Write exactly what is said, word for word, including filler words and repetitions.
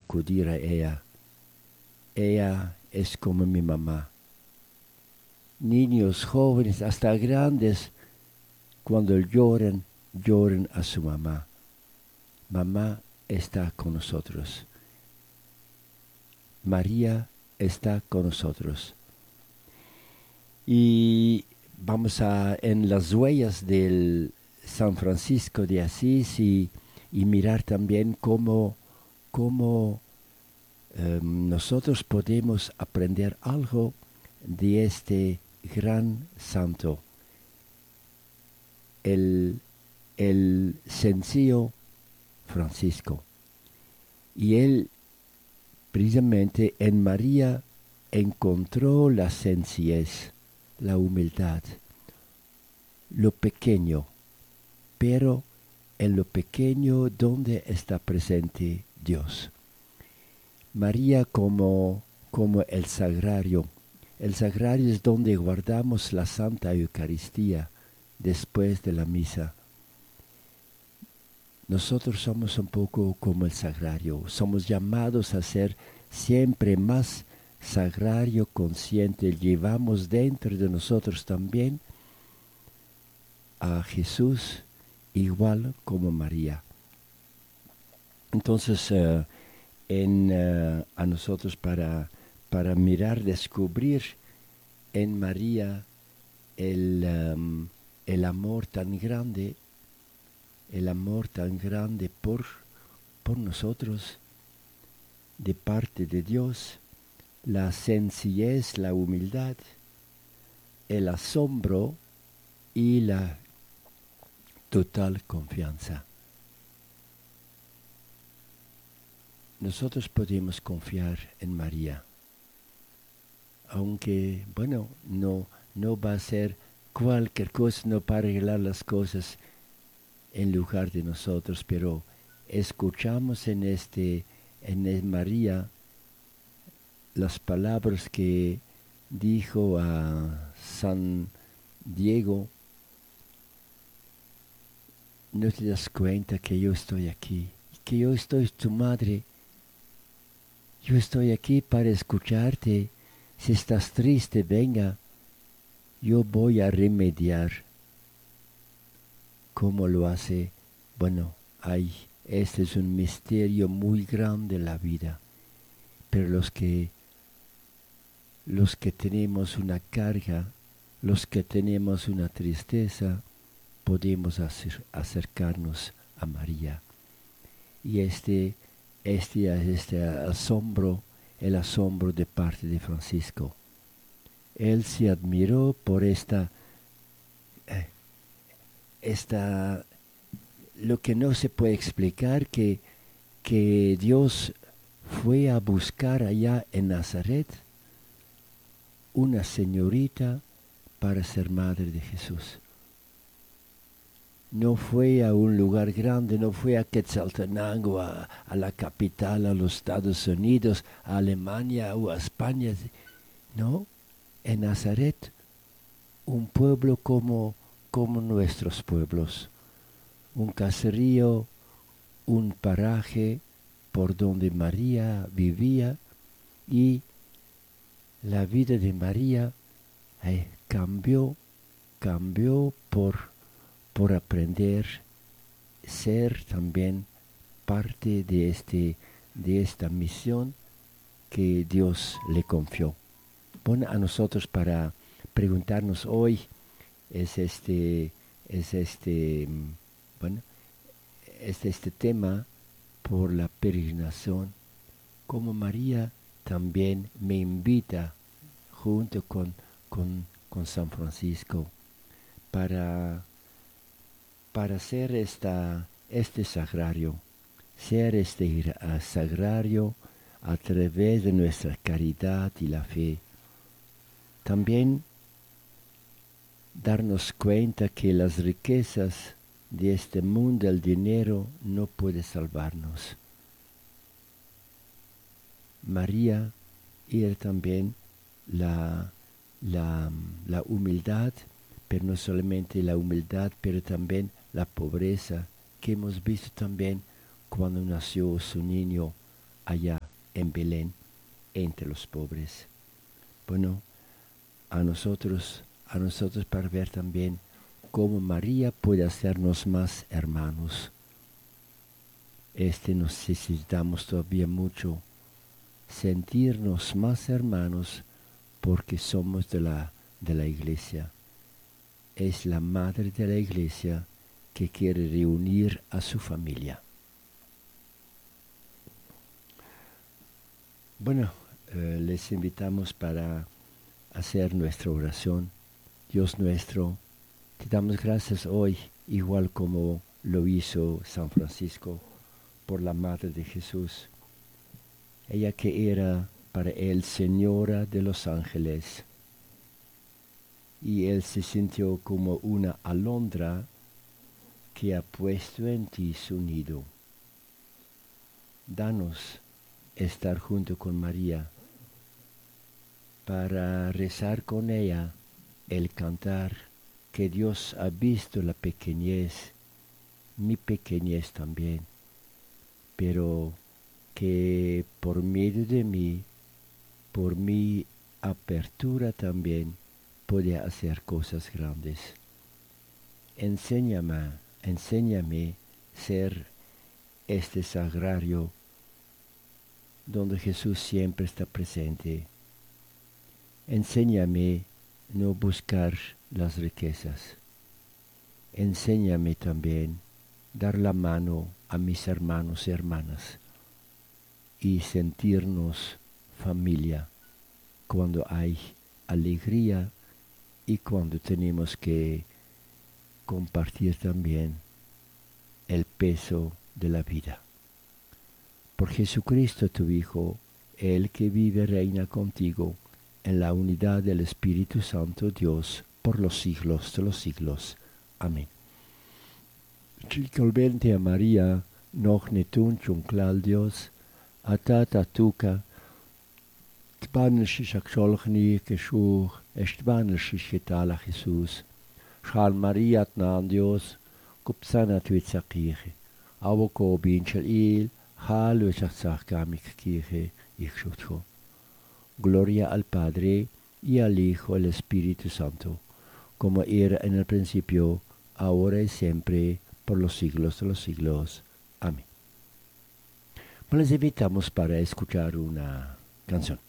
acudir a ella. Ella es como mi mamá. Niños, jóvenes, hasta grandes, cuando lloran, lloran a su mamá. Mamá está con nosotros. María está con nosotros. Y vamos a en las huellas del San Francisco de Asís y, y mirar también cómo, cómo eh, nosotros podemos aprender algo de este gran santo. El, el sencillo Francisco. Y él precisamente en María encontró la sencillez, la humildad, lo pequeño, pero en lo pequeño donde está presente Dios. María como, como el sagrario. El sagrario es donde guardamos la Santa Eucaristía después de la misa. Nosotros somos un poco como el sagrario. Somos llamados a ser siempre más sagrario consciente. Llevamos dentro de nosotros también a Jesús igual como María. Entonces, uh, en, uh, a nosotros para, para mirar, descubrir en María el, um, el amor tan grande, el amor tan grande por, por nosotros, de parte de Dios, la sencillez, la humildad, el asombro y la total confianza. Nosotros podemos confiar en María, aunque, bueno, no, no va a ser cualquier cosa, no para arreglar las cosas en lugar de nosotros, pero escuchamos en este, en María, las palabras que dijo a San Diego: ¿no te das cuenta que yo estoy aquí? Que yo estoy tu madre. Yo estoy aquí para escucharte. Si estás triste, venga. Yo voy a remediar. ¿Cómo lo hace? Bueno, ay, este es un misterio muy grande en la vida. Pero los que, los que tenemos una carga, los que tenemos una tristeza, podemos acer- acercarnos a María. Y este, este, este asombro, el asombro de parte de Francisco. Él se admiró por esta, eh, esta, lo que no se puede explicar, que, que Dios fue a buscar allá en Nazaret una señorita para ser madre de Jesús. No fue a un lugar grande, no fue a Quetzaltenango, a, a la capital, a los Estados Unidos, a Alemania o a España. No, en Nazaret, un pueblo como, como nuestros pueblos, un caserío, un paraje por donde María vivía, y la vida de María eh, cambió, cambió por por aprender ser también parte de este de esta misión que Dios le confió. Bueno, a nosotros para preguntarnos hoy es este es este bueno es este tema por la peregrinación, como María también me invita junto con con, con San Francisco para para ser esta, este sagrario, ser este uh, sagrario a través de nuestra caridad y la fe. También darnos cuenta que las riquezas de este mundo, el dinero, no puede salvarnos. María era también la, la, la humildad, pero no solamente la humildad, pero también la pobreza que hemos visto también cuando nació su niño allá en Belén entre los pobres. Bueno, a nosotros, a nosotros para ver también cómo María puede hacernos más hermanos. Este necesitamos todavía mucho sentirnos más hermanos porque somos de la, de la iglesia. Es la madre de la iglesia que quiere reunir a su familia. Bueno, eh, les invitamos para hacer nuestra oración. Dios nuestro, te damos gracias hoy, igual como lo hizo San Francisco, por la Madre de Jesús. Ella que era para él Señora de los ángeles. Y él se sintió como una alondra que ha puesto en ti su nido. Danos estar junto con María para rezar con ella el cantar que Dios ha visto la pequeñez, mi pequeñez también, pero que por medio de mí, por mi apertura también, puede hacer cosas grandes. Enséñame, enséñame ser este sagrario donde Jesús siempre está presente. Enséñame no buscar las riquezas. Enséñame también dar la mano a mis hermanos y hermanas y sentirnos familia cuando hay alegría y cuando tenemos que compartir también el peso de la vida. Por Jesucristo tu Hijo, el que vive y reina contigo en la unidad del Espíritu Santo Dios por los siglos de los siglos. Amén. Chicalmente a María, noch netun chunklal Dios, atata tuca, tbanishish aksholchni keshuch, estbanishish ketala Jesús, schal Maria tnan Dios, kupsana tuitzakiche, awoko binchel il, hal wechachzachkamik kiche, ichshutcho. Gloria al Padre, y al Hijo, y al Espíritu Santo, como era en el principio, ahora y siempre, por los siglos de los siglos. Amén. Les invitamos para escuchar una canción.